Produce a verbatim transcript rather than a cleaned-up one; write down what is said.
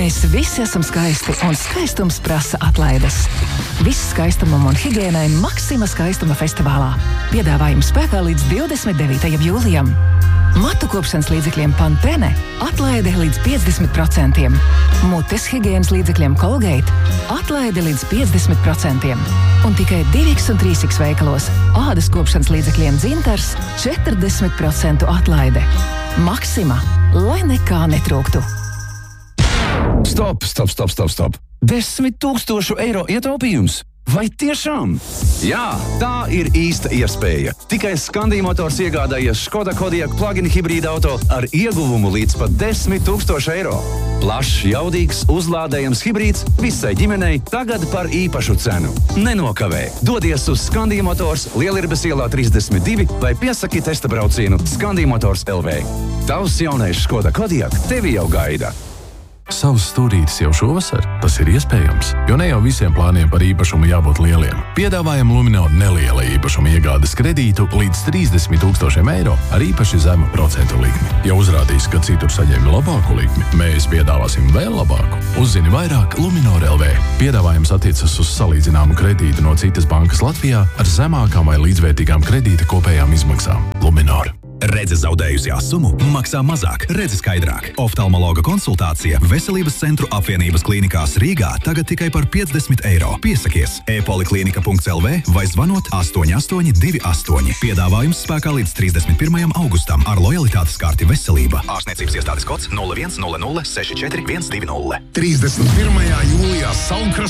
Mēs visi esam skaisti, un skaistums prasa atlaides. Viss skaistumam un higiēnai Maxima skaistuma festivālā. Piedāvājums spēkā līdz divdesmit devītajam jūlijam. Matu kopšanas līdzekļiem Pantene atlaide līdz piecdesmit procentiem. Mutes higienas līdzekļiem Colgate atlaide līdz piecdesmit procentiem. Un tikai divi un trīs veikalos ādas kopšanas līdzekļiem Dzintars četrdesmit procentu atlaide. Maxima, lai nekā netrūktu. Stop, stop, stop, stop, stop. Desmit tūkstošu eiro ietaupījums. Vai tiešām? Jā, tā ir īsta iespēja. Tikai Skandija Motors iegādājies Škoda Kodiaq plug-in hibrīda auto ar ieguvumu līdz pat desmit tūkstošu eiro. Plašs, jaudīgs, uzlādējams hibrīds visai ģimenei tagad par īpašu cenu. Nenokavē. Dodies uz Skandija Motors Lielirbes ielā trīsdesmit divi vai piesaki testa braucienu Skandija Motors L V. Tavs jaunais Škoda Kodiaq tevi jau gaida. Savs stūrītis jau šovasar? Tas ir iespējams, jo ne jau visiem plāniem par īpašumu jābūt lieliem. Piedāvājam Luminor neliela īpašuma iegādes kredītu līdz trīsdesmit tūkstošiem eiro ar īpaši zemu procentu likmi. Ja uzrādīs, ka citur saņem labāku likmi, mēs piedāvāsim vēl labāku. Uzzini vairāk Luminor L V. Piedāvājums attiecas uz salīdzināmu kredītu no citas bankas Latvijā ar zemākām vai līdzvērtīgām kredīta kopējām izmaksām. Luminor. Redze zaudējusi asumu, maksā mazāk, redze skaidrāk. Oftalmologa konsultācija Veselības centru apvienības klīnikās Rīgā tagad tikai par piecdesmit eiro. Piesakies e-poliklinika punkts l v vai zvanot astoņi astoņi divi astoņi. Piedāvājums spēkā līdz trīsdesmit pirmajam augustam ar lojalitātes karti Veselība. Ārstniecības iestādes kods nulle viens nulle nulle seši četri viens divi nulle. trīsdesmit pirmajā jūlijā Saukras